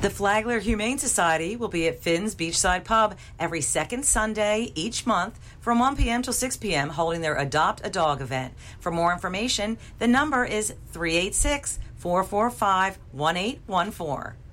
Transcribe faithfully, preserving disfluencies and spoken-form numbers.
The Flagler Humane Society will be at Finn's Beachside Pub every second Sunday each month from one p.m. till six p.m. holding their Adopt a Dog event. For more information, the number is three eight six, four four five, one eight one four.